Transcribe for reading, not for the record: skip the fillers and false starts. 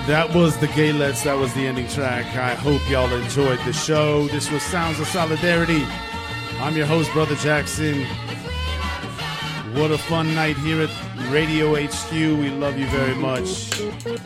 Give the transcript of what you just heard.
That was the Gaylets. That was the ending track. I hope y'all enjoyed the show. This was Sounds of Solidarity. I'm your host, Brother Jackson. What a fun night here at Radio HQ. We love you very much.